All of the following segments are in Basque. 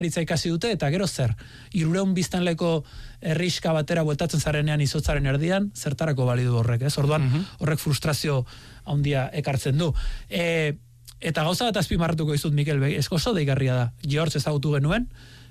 ikasi dute, eta gero zer, 300 biztanleko herriska batera bueltatzen zarenean izotzaren erdian, zertarako balidu horrek, ez? Orduan, horrek frustrazio handia ekartzen du. Eta gauza bat azpimarratuko dizut, Mikel, oso deigarria da. George ezagutu genuen,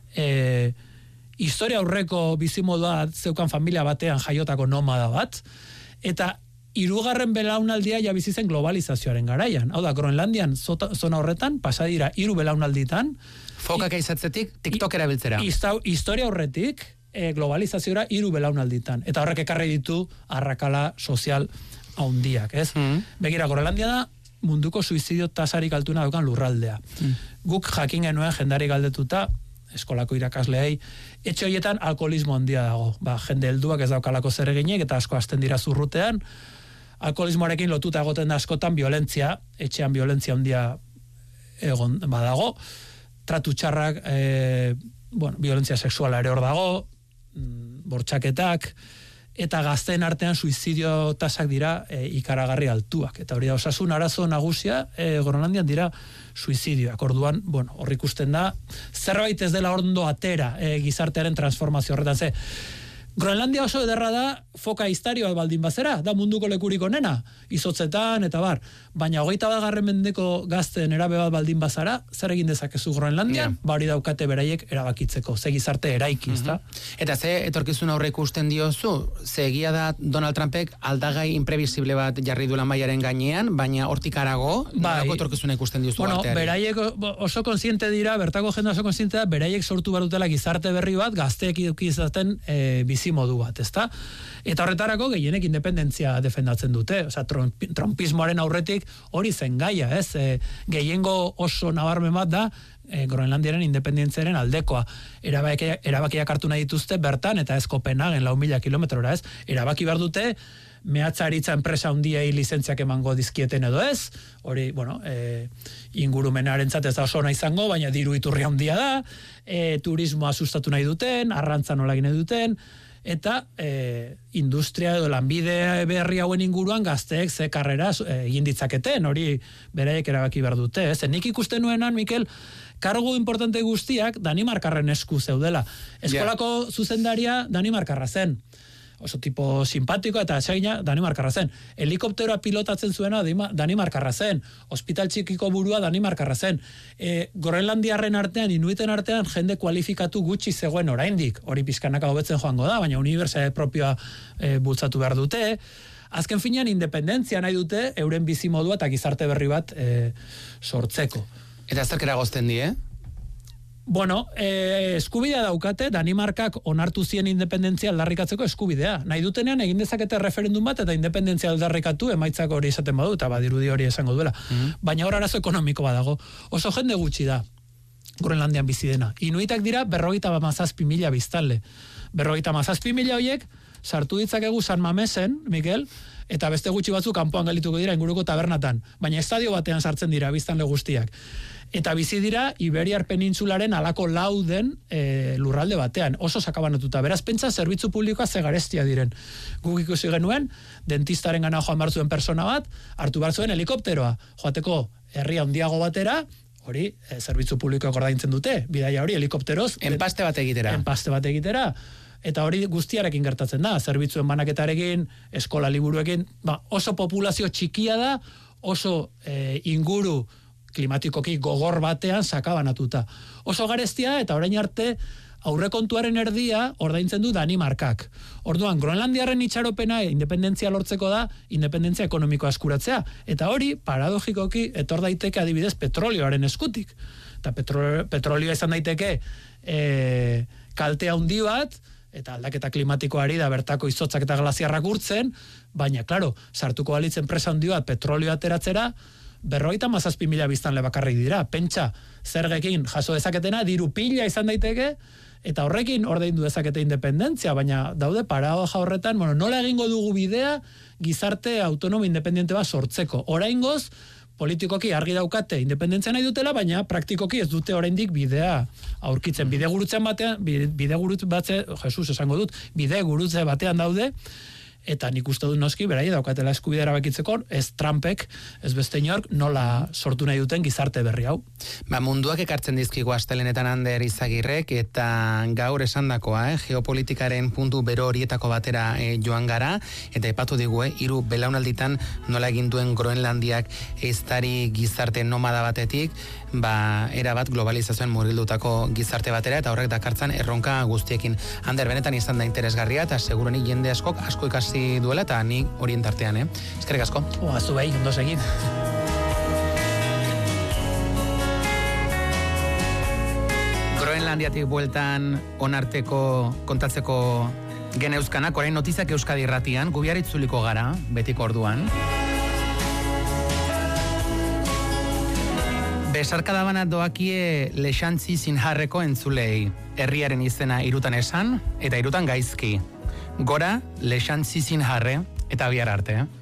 historia aurreko bizimodua zeukan familia batean jaiotako nomada bat, eta 3. belaunaldia ja bizi zen globalizazioaren garaian. Hau da, Groenlandian zona horretan, pasa dira 3 belaunalditan. Fokak izatzetik, TikTok erabiltzera. Historia horretik, globalizaziora 3 belaunalditan. Eta horrek ekarri ditu arrakala sozial handiak, ez? Begira, Groenlandia da munduko suizidio tasarik altuna daukan lurraldea. Guk jakin genuen jendari galdetuta, eskolako irakasleei, etxe horietan alkoholismo handia dago. Jende helduak ez daukalako zer eginek, eta asko hasten dira zurrutean. Alkoholismoarekin lotuta egoten da askotan violentzia, etxean violentzia handia egon badago, tratu txarrak, violentzia sexuala ere hor dago, bortxaketak, eta gazteen artean suizidio tasak dira ikaragarri altuak. Eta hori da osasun arazo nagusia, Groenlandian dira suizidioak. Orduan, hor ikusten da, zerbait ez dela ondo atera gizartearen transformazio horretan. Groenlandia oso ederra da foka histarioa baldin bazera, da munduko lekurik onena, izotzetan eta bar. Baina 21. mendeko gazten erabe bat baldin bazara, zer egin dezakezu Groenlandian? Hori daukate beraiek erabakitzeko, ze gizarte eraiki, ezta? Eta ze etorkizun aurre ikusten diozu, ze egia da Donald Trumpek aldagai imprevisible bat jarri duela maiaren gainean, baina hortik harago, nolako etorkizuna ikusten diozu arteari? Beraiek oso konsiente dira, bertako jende oso konsiente da, beraiek sortu barutela gizarte berri bat, gazteek izaten bizi modu bat, ezta? Eta horretarako gehienek independentzia defendatzen dute, osea, trumpismoaren aurretik hori zen gaia, ez? Gehiengo oso nabarmen bat da, Groenlandiaren independentziaren aldekoa. Erabakiak hartu nahi dituzte bertan, eta ez Kopenhagen 4.000 kilometrora, ez? Erabaki behar dute, mehatzaritza enpresa handiei lizentziak emango dizkieten edo ez, hori, ingurumenarentzat ez da oso ona izango, baina diru iturri handia da, turismoa sustatu nahi duten, arrantza nola egin duten, eta industria edo lanbide berri hauen inguruan gazteek ze karrera egin ditzaketen, hori beraiek erabaki behar dute. Nik ikusten nuenan, Mikel, kargu importante guztiak Danimarkarren esku zeudela. Eskolako zuzendaria Danimarkarra zen. Oso tipo simpatiko eta segina Danimarkarra zen. Helikopteroa pilotatzen zuena Danimarkarra zen. Hospital txikiko burua Danimarkarra zen. Groenlandiarren artean, inuiten artean, jende kualifikatu gutxi zegoen oraindik. Hori pizkanaka hobetzen joango da, baina unibertsitate propioa bultzatu behar dute. Azken finean, independentzia nahi dute, euren bizimodua eta gizarte berri bat sortzeko. Eta zerkera gozten die, eskubidea daukate, Danimarkak onartu zien independentzia aldarrikatzeko eskubidea. Nahi dutenean egin dezakete referendum bat eta independentzia aldarrikatu emaitzak hori esaten badu, eta badirudi hori esango duela. Baina hor arazo ekonomiko badago. Oso jende gutxi da Groenlandian bizi dena. Inuitak dira 57.000 biztanle. 57.000 horiek sartu ditzakegu San Mamesen, Mikel, eta beste gutxi batzuk kanpoan gelituko dira inguruko tabernatan. Baina estadio batean sartzen dira biztanle guztiak. Eta bizi dira Iberiar penintsularen alako lauden lurralde batean, oso sakabanatuta. Beraz, pentsa zerbitzu publikoa ze garestia diren. Guk ikusi genuen, dentistaren gana joan behar zuen persona bat, hartu behar zuen helikopteroa, joateko herria handiago batera, hori, zerbitzu publikoak ordaintzen dute, bidaia hori helikopteroz. Enpaste bat egitera. Eta hori guztiarekin gertatzen da, zerbitzuen banaketarekin, eskola liburuekin, oso populazio txikia da, oso inguru klimatikoki gogor batean sakabanatuta. Oso garestia eta orain arte aurrekontuaren erdia ordaintzen du Danimarkak. Orduan, Groenlandiarren itxaropena independentzia lortzeko da, independentzia ekonomikoa eskuratzea. Eta hori, paradogikoki, etor daiteke adibidez petrolioaren eskutik. Eta petrolioa izan daiteke kalte handi bat, eta aldaketa klimatikoari da bertako izotzak eta glaziarrak urtzen, baina, klaro, sartuko balitz enpresa handi bat petrolioa ateratzera, 57.000 biztanle bakarrik dira. Pentsa, zergekin jaso dezaketena, diru pila izan daiteke, eta horrekin ordaindu dezakete independentzia, baina daude paradoja horretan, nola egingo dugu bidea gizarte autonomo independiente bat sortzeko. Oraingoz, politikoki argi daukate independentzia nahi dutela, baina praktikoki ez dute oraindik bidea aurkitzen. Bidegurutze batean daude, eta nik uste dut noski, berai, daukatela eskubidea erabakitzeko, ez Trumpek, ez beste inork, nola sortu nahi duten gizarte berri hau. Munduak ekartzen dizkigu astelenetan Ander Izagirrek, eta gaur esandakoa, geopolitikaren puntu bero horietako batera joan gara, eta epatu digu, 3 belaunalditan nola egin duen Groenlandiak eztari gizarte nomada batetik, erabat globalizazioan murgildutako gizarte batera, eta horrek dakartzan erronka guztiekin. Ander, benetan izan da interesgarria, eta segurenik jende asko ikasi duela, eta nik orientartean, eskerrik asko. Zu behi, ondo segin. Groenlandiatik bueltan onarteko kontatzeko geneuzkanak, orain notiziak Euskadi Irratian, gubiaritzuliko gara, betiko orduan. Besarkada banat doakie Lexantzi Zinjarreko entzulei. Herriaren izena 3 esan, eta 3 gaizki. Gora, Lexantzi Zinjarre, eta bihar arte,